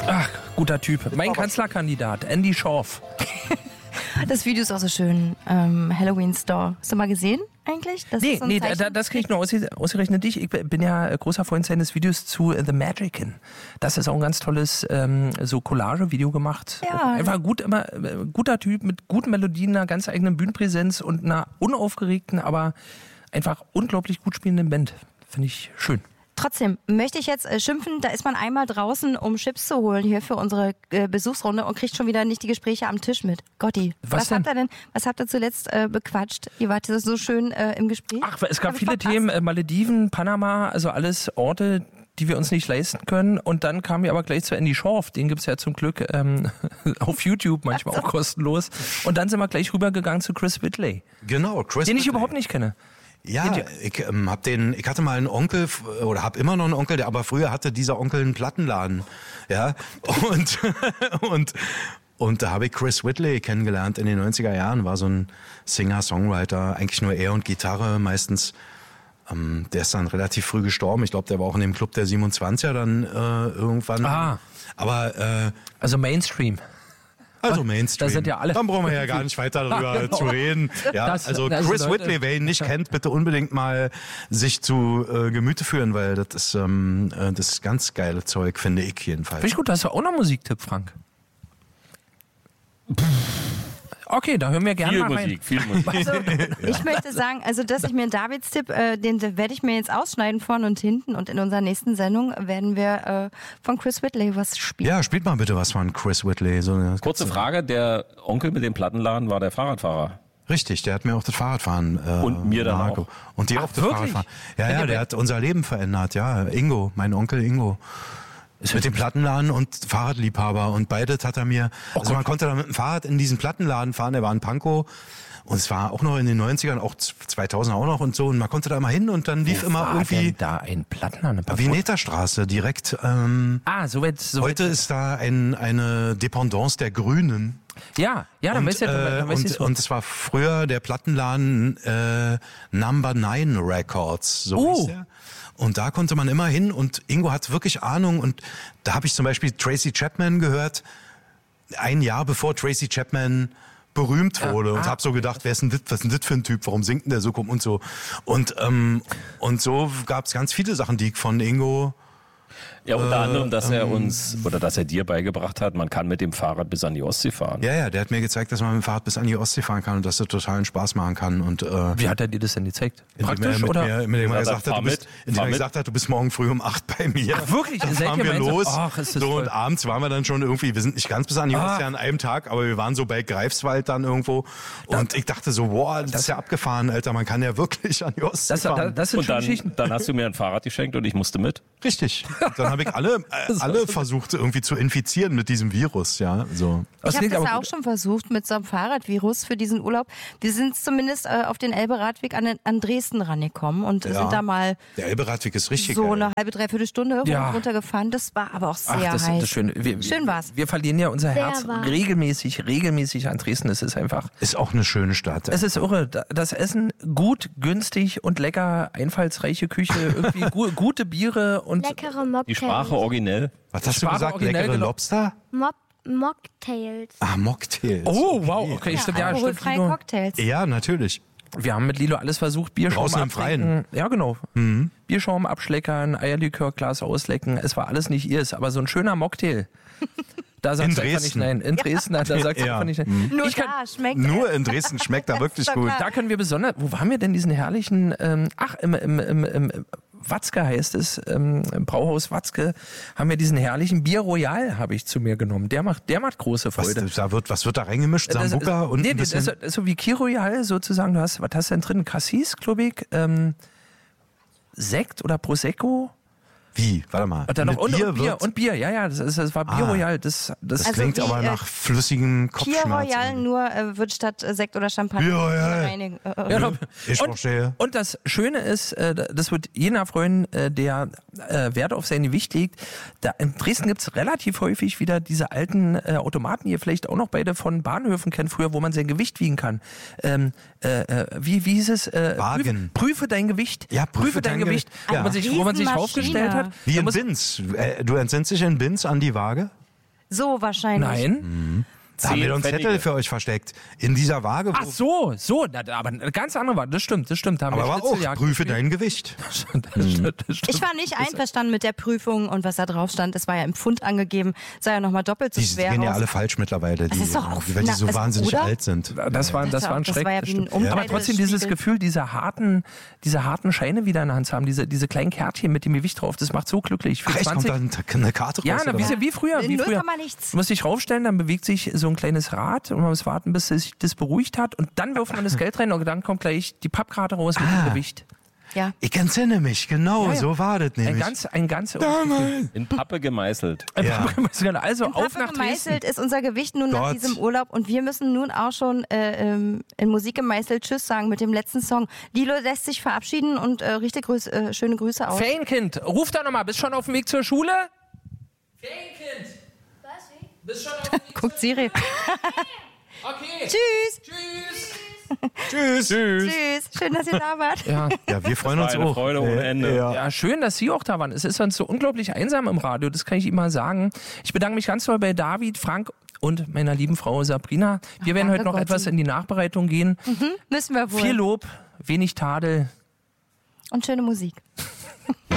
Ach, guter Typ. Mein Kanzlerkandidat, Andy Schorf. Das Video ist auch so schön. Halloween Store. Hast du mal gesehen eigentlich? Das ist so ein Zeichen. Das kriege ich nur ausgerechnet dich. Ich bin ja großer Freund seines Videos zu The Magician. Das ist auch ein ganz tolles so Collage-Video gemacht. Ja. Einfach guter Typ mit guten Melodien, einer ganz eigenen Bühnenpräsenz und einer unaufgeregten, aber einfach unglaublich gut spielenden Band. Finde ich schön. Trotzdem möchte ich jetzt schimpfen, da ist man einmal draußen, um Chips zu holen hier für unsere Besuchsrunde und kriegt schon wieder nicht die Gespräche am Tisch mit. Gotti, was habt ihr zuletzt bequatscht? Ihr wart so schön im Gespräch. Ach, es gab viele Themen, Malediven, Panama, also alles Orte, die wir uns nicht leisten können. Und dann kamen wir aber gleich zu Andy Schorf, den gibt es ja zum Glück auf YouTube, manchmal auch kostenlos. Und dann sind wir gleich rübergegangen zu Chris Whitley. Genau, Chris Den ich Whitley. überhaupt nicht kenne. Ja, ich hatte mal einen Onkel oder habe immer noch einen Onkel, aber früher hatte dieser Onkel einen Plattenladen, ja, und da habe ich Chris Whitley kennengelernt in den 90er Jahren, war so ein Singer-Songwriter, eigentlich nur er und Gitarre meistens. Der ist dann relativ früh gestorben, ich glaube, der war auch in dem Club der 27er dann irgendwann. Ah. Aber also Mainstream. Also Mainstream. Da sind ja alle. Dann brauchen wir ja gar nicht weiter darüber zu reden. Ja, also Chris Whitley, wer ihn nicht kennt, bitte unbedingt mal sich zu Gemüte führen, weil das ist ganz geile Zeug, finde ich jedenfalls. Finde ich gut, hast du auch noch Musiktipp, Frank? Okay, da hören wir gerne mal rein. Viel Musik. Also, ich möchte sagen, also dass ich mir einen Davids-Tipp, den werde ich mir jetzt ausschneiden vorne und hinten und in unserer nächsten Sendung werden wir von Chris Whitley was spielen. Ja, spielt mal bitte was von Chris Whitley. So eine Kurze Frage, der Onkel mit dem Plattenladen war der Fahrradfahrer. Richtig, der hat mir auch das Fahrradfahren und mir dann auch. Und dir auch das wirklich? Fahrradfahren. Ja, der hat unser Leben verändert. Ja, Ingo, mein Onkel Ingo. Mit dem Plattenladen und Fahrradliebhaber und beides hat er mir, also man konnte da mit dem Fahrrad in diesen Plattenladen fahren, der war in Pankow und es war auch noch in den 90ern, auch 2000 auch noch und so und man konnte da immer hin und dann lief immer irgendwie denn da ein Plattenladen? Vineterstraße direkt. So weit. Heute ist da eine Dependance der Grünen. Ja, dann weiß ich und es war früher der Plattenladen Number 9 Records, so hieß der. Und da konnte man immer hin und Ingo hat wirklich Ahnung und da habe ich zum Beispiel Tracy Chapman gehört, ein Jahr bevor Tracy Chapman berühmt wurde und habe so gedacht, was ist denn das für ein Typ, warum singt denn der so und so und so gab es ganz viele Sachen, die ich von Ingo Ja, unter anderem, dass er uns oder dass er dir beigebracht hat, man kann mit dem Fahrrad bis an die Ostsee fahren. Ja, der hat mir gezeigt, dass man mit dem Fahrrad bis an die Ostsee fahren kann und dass das totalen Spaß machen kann. Und wie hat er dir das denn gezeigt? Praktisch, indem er gesagt hat, du bist morgen früh um 8 bei mir. Ach wirklich? Dann fahren wir los. Und abends waren wir dann schon irgendwie, wir sind nicht ganz bis an die Ostsee an einem Tag, aber wir waren so bei Greifswald dann irgendwo. Und ich dachte so, boah, das ist ja abgefahren, Alter, man kann ja wirklich an die Ostsee fahren. Das sind und dann hast du mir ein Fahrrad geschenkt und ich musste mit. Richtig. Dann habe ich alle versucht irgendwie zu infizieren mit diesem Virus, ja. So. Ich habe das ja auch schon versucht mit so einem Fahrradvirus für diesen Urlaub. Wir sind zumindest auf den Elbe-Radweg an Dresden rangekommen und sind da mal der Elbe-Radweg ist richtig so geil. eine halbe, dreiviertel Stunde runtergefahren. Das war aber auch sehr heiß. Das ist schön. Schön war's. Wir verlieren ja unser Herz regelmäßig an Dresden. Es ist einfach... Ist auch eine schöne Stadt. Es ist irre. Das Essen gut, günstig und lecker, einfallsreiche Küche, irgendwie gute Biere und... Leckere Mocktails. Die Sprache originell. Was hast du gesagt? Leckere Lobster? Mocktails. Ah, Mocktails. Oh, wow. Okay, stimmt. Ja, alkoholfreie Cocktails. Ja, natürlich. Wir haben mit Lilo alles versucht. Bierschaum draußen im Freien. Ja, genau. Bierschaum abschleckern, Eierlikörglas auslecken. Es war alles nicht ihrs, aber so ein schöner Mocktail. Da sagt sie einfach nicht nein. In Dresden, da sagt sie einfach nicht nein. Nur in Dresden schmeckt er wirklich gut. Da können wir besonders... Wo waren wir denn diesen herrlichen... im Watzke heißt es, im Brauhaus Watzke, haben wir diesen herrlichen Bier Royal, habe ich zu mir genommen. Der macht große Freude. Was wird da reingemischt? Sambuca und ein bisschen... Das ist so wie Kir Royal sozusagen. Was hast du denn drin? Cassis, glaube ich, Sekt oder Prosecco? Wie? Warte mal. Und Bier. Ja, das war Bier Royal. Das also klingt aber nach flüssigem Kopfschmerz. Bier Royal nur wird statt Sekt oder Champagner. Bier Royal. Und das Schöne ist, das wird jener freuen, der Wert auf sein Gewicht legt. In Dresden gibt es relativ häufig wieder diese alten Automaten, die ihr vielleicht auch noch beide von Bahnhöfen kennt, früher, wo man sein Gewicht wiegen kann. Wie hieß es? Wagen. Prüfe dein Gewicht. Ja, prüfe dein Gewicht. Wo man sich draufgestellt hat. Wie in Binz. Du entsinnst dich in Binz an die Waage? So wahrscheinlich. Nein. Da haben wir doch einen Zettel für euch versteckt. In dieser Waage. Ach so, aber eine ganz andere Waage. Das stimmt. Da haben Aber wir war auch, Schnitzeljagd prüfe gespielt. dein Gewicht. Das stimmt. Ich war nicht einverstanden mit der Prüfung und was da drauf stand. Es war ja im Pfund angegeben. Sah ja nochmal doppelt so Die schwer gehen ja aus. alle falsch mittlerweile, Das ist doch auch weil die so also, wahnsinnig oder? alt sind. Das war ein Das Schreck. war ja das wie ein stimmt. Umdrehen Aber trotzdem des dieses Spiegels. Gefühl, diese harten Scheine wieder in der Hand zu haben, diese kleinen Kärtchen mit dem Gewicht drauf, das macht so glücklich. Für Ach echt, 20 kommt da eine Karte raus? ja, oder was? wie früher. In Wie 0, früher. nichts. Du musst dich raufstellen, dann bewegt sich so ein kleines Rad und man muss warten, bis sich das beruhigt hat und dann wirft man das Geld rein und dann kommt gleich die Pappkarte raus mit dem Gewicht. Ja. Ich entsinne mich, genau, Ja. so war das nämlich. Ein ganz In Pappe gemeißelt. Ja. Also In auf Pappe nach Dresden. gemeißelt ist unser Gewicht nun nach Gott. diesem Urlaub und wir müssen nun auch schon in Musik gemeißelt Tschüss sagen mit dem letzten Song. Lilo lässt sich verabschieden und richtig schöne Grüße aus. Ferienkind, ruf da nochmal, bist schon auf dem Weg zur Schule? Ferienkind, bist schon auf dem Weg Guckt Siri. Okay. Tschüss. Tschüss. Tschüss. Schön, dass ihr da wart. Ja. Ja, wir freuen uns Eine auch. Freude ohne Ende. Ja, schön, dass Sie auch da waren. Es ist sonst so unglaublich einsam im Radio, das kann ich Ihnen mal sagen. Ich bedanke mich ganz doll bei David, Frank und meiner lieben Frau Sabrina. Wir werden danke, heute noch Gotti. etwas in die Nachbereitung gehen. Müssen wir wohl. Viel Lob, wenig Tadel. Und schöne Musik.